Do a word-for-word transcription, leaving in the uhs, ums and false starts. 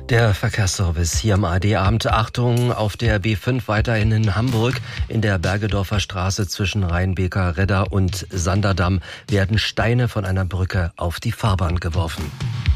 Der Verkehrsservice hier am A R D-Abend. Achtung, auf der B fünf weiterhin in Hamburg. In der Bergedorfer Straße zwischen Rheinbeker, Redder und Sanderdamm werden Steine von einer Brücke auf die Fahrbahn geworfen.